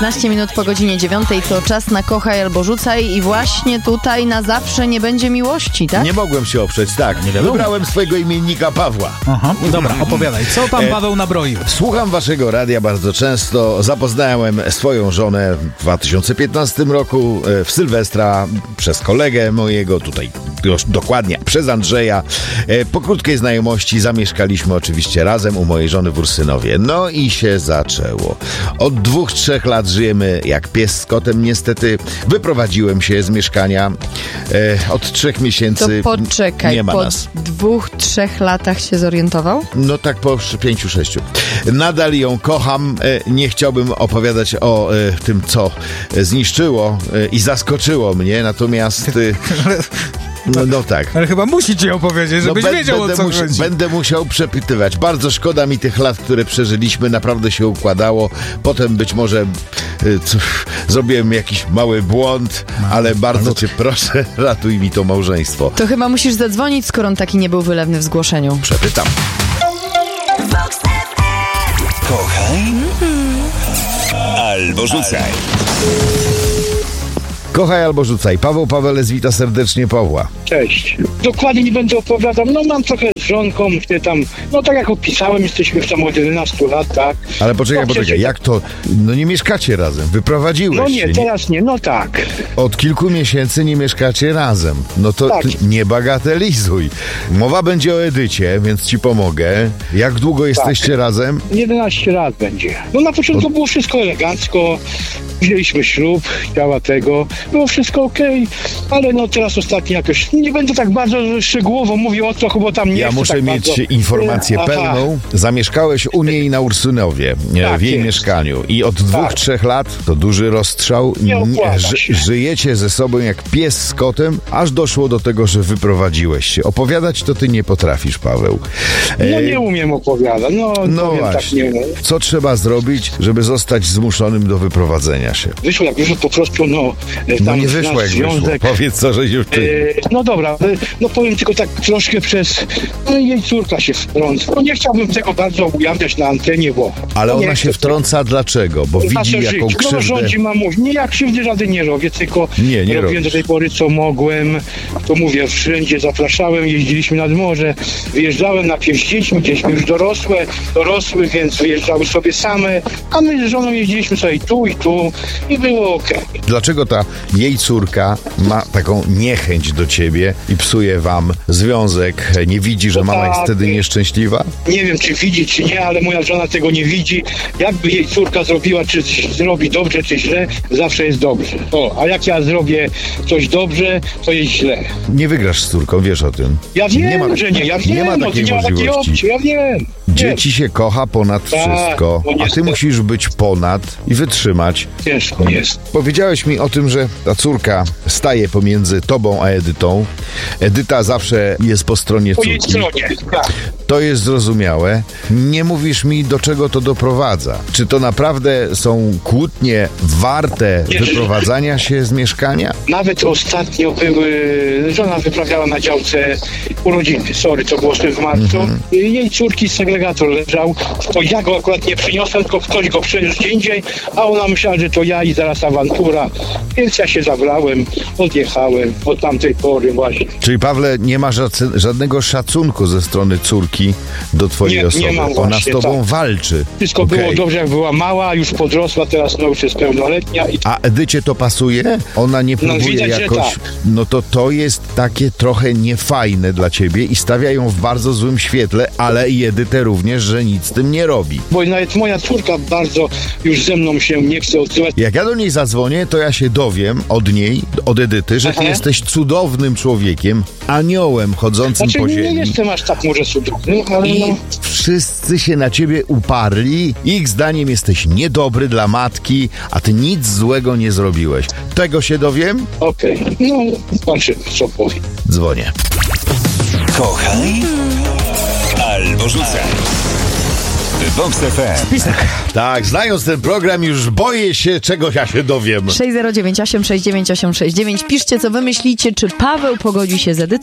15 minut po godzinie 9 to czas na Kochaj albo Rzucaj i właśnie tutaj na zawsze nie będzie miłości, tak? Nie mogłem się oprzeć, tak. Nie wiadomo. Wybrałem swojego imiennika Pawła. Aha, dobra, opowiadaj. Co pan Paweł nabroił? Słucham waszego radia bardzo często. Zapoznałem swoją żonę w 2015 roku w Sylwestra przez kolegę mojego, tutaj dokładnie przez Andrzeja. Po krótkiej znajomości zamieszkaliśmy oczywiście razem u mojej żony w Ursynowie. No i się zaczęło. Od 2-3 lat żyjemy jak pies z kotem niestety. Wyprowadziłem się z mieszkania. Od 3 miesięcy To poczekaj, nie ma po nas. 2-3 latach się zorientował? No tak po 5-6. Nadal ją kocham. Nie chciałbym opowiadać o tym, co zniszczyło i zaskoczyło mnie, natomiast... No tak. Ale chyba musi ci opowiedzieć, żebyś wiedział, o co chodzi. Będę musiał przepytywać. Bardzo szkoda mi tych lat, które przeżyliśmy. Naprawdę się układało. Potem być może zrobiłem jakiś mały błąd, ale bardzo cię proszę, ratuj mi to małżeństwo. To chyba musisz zadzwonić, skoro on taki nie był wylewny w zgłoszeniu. Przepytam. Kochaj albo rzucaj. Kochaj albo rzucaj. Paweł Paweles wita serdecznie Pawła. Cześć. Dokładnie nie będę opowiadał. No mam trochę z żonką, gdzie tam, no tak jak opisałem, jesteśmy już tam od 11 lat, tak. Ale poczekaj, No, przecież- jak to? No nie mieszkacie razem, wyprowadziłeś No się. nie, teraz nie, no tak. Od kilku miesięcy nie mieszkacie razem. No to Tak. ty nie bagatelizuj. Mowa będzie o Edycie, więc ci pomogę. Jak długo jesteście razem? 11 lat będzie. No na początku było wszystko elegancko. Wzięliśmy ślub, działa tego. Było wszystko okej, ale no teraz ostatnio jakoś, nie będę tak bardzo szczegółowo mówił o co, bo tam nie Ja chcę muszę tak mieć bardzo. informację Aha. pełną. Zamieszkałeś u niej na Ursynowie, Tak w jej jest. mieszkaniu. I od 2-3 lat, to duży rozstrzał, Nie opłaca się. żyjecie ze sobą jak pies z kotem, aż doszło do tego, że wyprowadziłeś się. Opowiadać to ty nie potrafisz, Paweł. No nie umiem opowiadać, No powiem tak właśnie. nie. Co trzeba zrobić, żeby zostać zmuszonym do wyprowadzenia się? Wyszło jak wyszło po prostu, No tam nie wyszło nasz jak wyszło. związek. Powiedz co, żeś już ty. No dobra, no powiem tylko tak troszkę przez... No jej córka się wtrąca. No nie chciałbym tego bardzo ujawniać na antenie, bo... Ale no nie ona się chcę wtrąca dlaczego? Bo widzi nasze jaką życie. No krzywdę... rządzi mamuś. Nie, ja krzywdy żadnej nie robię, tylko Nie robiłem robisz. do tej pory co mogłem. To mówię, wszędzie zapraszałem, jeździliśmy nad morze, wyjeżdżałem na wieś z dziećmi, dziećmi już dorosły, więc wyjeżdżały sobie same, a my z żoną jeździliśmy sobie tu i było okej. Dlaczego ta jej córka ma taką niechęć do ciebie i psuje wam związek? Nie widzi, że mama jest wtedy nieszczęśliwa? Nie wiem, czy widzi, czy nie, ale moja żona tego nie widzi. Jakby jej córka zrobiła, czy zrobi dobrze, czy źle, zawsze jest dobrze. A jak ja zrobię coś dobrze, to jest źle. Nie wygrasz z córką, wiesz o tym. Ja wiem, że nie, ja wiem, nie ma takiej możliwości. opcji, ja wiem. Dzieci się kocha ponad Tak, wszystko, no a ty niestety. musisz być ponad i wytrzymać. Ciężko jest. Powiedziałeś mi o tym, że ta córka staje pomiędzy tobą a Edytą. Edyta zawsze jest po stronie Po jej córki. stronie, tak. To jest zrozumiałe. Nie mówisz mi, do czego to doprowadza. Czy to naprawdę są kłótnie warte Nie. wyprowadzania się z mieszkania? Nawet ostatnio żona wyprawiała na działce urodziny. To było w marcu. Jej córki segregator leżał. To ja go akurat nie przyniosłem, tylko ktoś go przyniósł gdzie indziej, a ona myślała, że to ja i zaraz awantura. Więc ja się zabrałem, odjechałem od tamtej pory właśnie. Czyli Pawle, nie ma żadnego szacunku ze strony córki do twojej Nie, osoby. nie mam Ona z właśnie, tobą tak. walczy. Wszystko Okej. było dobrze, jak była mała, już podrosła, teraz już jest pełnoletnia. A Edycie to pasuje? Ona nie próbuje widać, że jakoś... tak. No to jest takie trochę niefajne dla ciebie i stawia ją w bardzo złym świetle, ale i Edytę również, że nic z tym nie robi. Bo nawet moja córka bardzo już ze mną się nie chce odzywać. Jak ja do niej zadzwonię, to ja się dowiem od niej, od Edyty, że ty Aha. jesteś cudownym człowiekiem, aniołem chodzącym Znaczy po nie ziemi. jestem aż tak może cudowny, ale I no... wszyscy się na ciebie uparli. Ich zdaniem jesteś niedobry dla matki, a ty nic złego nie zrobiłeś. Tego się dowiem? Okej, no zobaczymy, co powie. Dzwonię. Kochaj albo rzucaj. Vox FM. Tak, znając ten program, już boję się, czego ja się dowiem. 609869869. Piszcie, co wy myślicie, czy Paweł pogodzi się z Edytą.